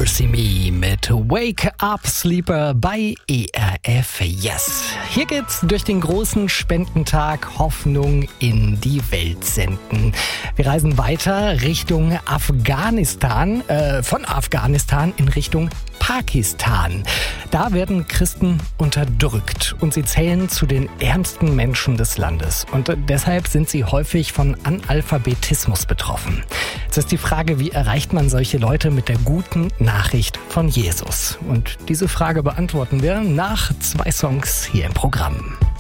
Mercy Me mit Wake Up Sleeper bei ERF Yes. Hier geht's durch den großen Spendentag Hoffnung in die Welt senden. Wir reisen weiter Richtung Afghanistan, von Afghanistan in Richtung Pakistan. Da werden Christen unterdrückt und sie zählen zu den ärmsten Menschen des Landes. Und deshalb sind sie häufig von Analphabetismus betroffen. Jetzt ist die Frage, wie erreicht man solche Leute mit der guten Nachricht von Jesus? Und diese Frage beantworten wir nach 2 Songs hier im Programm.